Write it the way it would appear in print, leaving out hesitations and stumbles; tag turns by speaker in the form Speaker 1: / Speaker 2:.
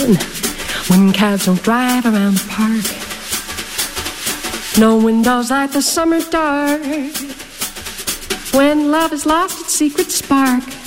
Speaker 1: town. When cabs don't drive around the park. No windows light the summer dark. When love has lost its secret spark.